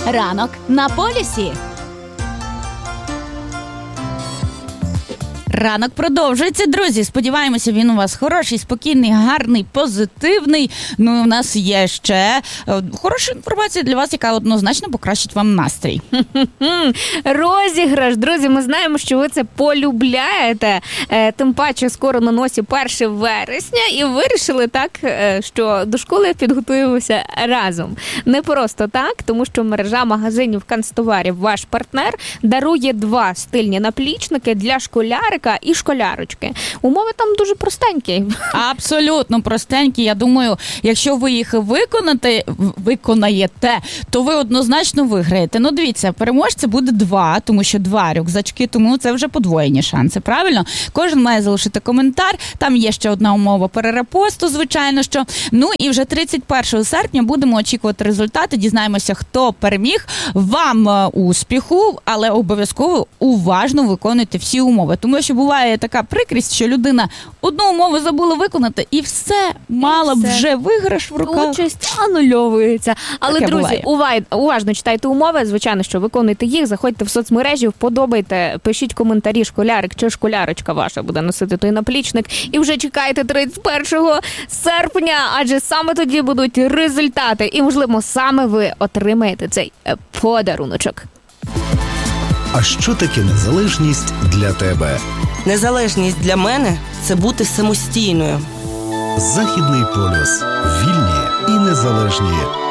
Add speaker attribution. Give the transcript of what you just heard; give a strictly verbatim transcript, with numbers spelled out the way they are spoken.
Speaker 1: Ранок на полюсі. Ранок продовжується, друзі. Сподіваємося, він у вас хороший, спокійний, гарний, позитивний. Ну і в нас є ще е, хороша інформація для вас, яка однозначно покращить вам настрій.
Speaker 2: Розіграш. Друзі, ми знаємо, що ви це полюбляєте. Е, тим паче, скоро на носі перше вересня. І вирішили так, е, що до школи підготуємося разом. Не просто так, тому що мережа магазинів канцтоварів «Ваш партнер» дарує два стильні наплічники для школярика і школярочки. Умови там дуже простенькі.
Speaker 1: Абсолютно простенькі. Я думаю, якщо ви їх виконаєте, виконаєте, то ви однозначно виграєте. Ну, дивіться, переможця буде два, тому що два рюкзачки, тому це вже подвоєні шанси, правильно? Кожен має залишити коментар. Там є ще одна умова перерепосту, звичайно, що. Ну, і вже тридцять першого серпня будемо очікувати результати, дізнаємося, хто переміг. Вам успіху, але обов'язково уважно виконуйте всі умови. Тому що буває така прикрість, що людина одну умову забула виконати, і все, мала б вже виграш в руках.
Speaker 2: Участь анульовується. Але,
Speaker 1: таке
Speaker 2: друзі, увай, уважно читайте умови, звичайно, що виконуйте їх, заходьте в соцмережі, вподобайте, пишіть коментарі, школярик чи школярочка ваша буде носити той наплічник, і вже чекайте тридцять першого серпня, адже саме тоді будуть результати, і, можливо, саме ви отримаєте цей подаруночок.
Speaker 3: А що таке незалежність для тебе?
Speaker 4: Незалежність для мене – це бути самостійною.
Speaker 3: Західний полюс. Вільні і незалежні